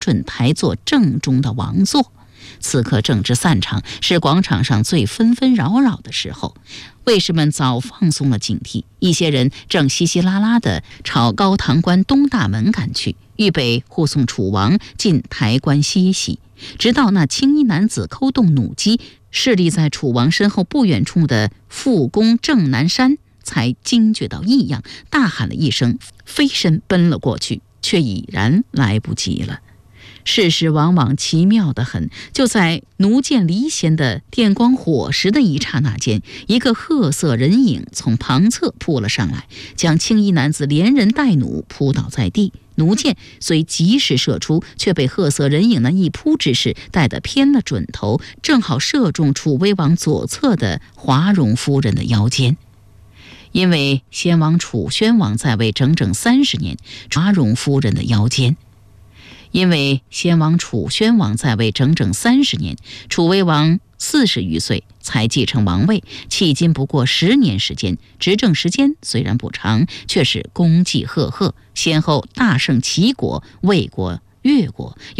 准台座正中的王座。此刻正值散场，是广场上最纷纷扰扰的时候。卫士们早放松了警惕，一些人正稀稀拉拉地朝高堂关东大门赶去，预备护送楚王进台关歇息。直到那青衣男子扣动弩机，侍立在楚王身后不远处的副公郑南山才惊觉到异样，大喊了一声，飞身奔了过去，却已然来不及了。事实往往奇妙得很，就在弩箭离弦的电光火石的一刹那间，一个褐色人影从旁侧扑了上来，将青衣男子连人带弩扑倒在地。弩箭虽及时射出，却被褐色人影那一扑之势带得偏了准头，正好射中楚威王左侧的华容夫人的腰间。因为先王楚宣王在位整整30年，华容夫人的腰间。因为先王楚宣王在位整整30年，楚威王40余岁才继承王位，迄今不过10年时间，执政时间虽然不长，却是功绩赫赫，先后大胜齐国、魏国、越国，